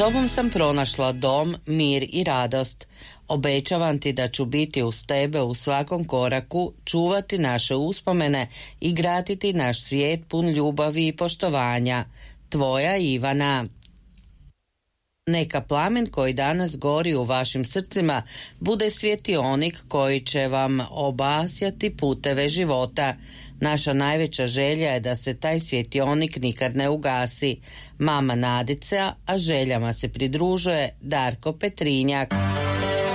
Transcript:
tobom sam pronašla dom, mir i radost. Obećavam ti da ću biti uz tebe u svakom koraku, čuvati naše uspomene i graditi naš svijet pun ljubavi i poštovanja. Tvoja Ivana. Neka plamen koji danas gori u vašim srcima bude svjetionik koji će vam obasjati puteve života. Naša najveća želja je da se taj svjetionik nikad ne ugasi. Mama Nadica, a željama se pridružuje Darko Petrinjak.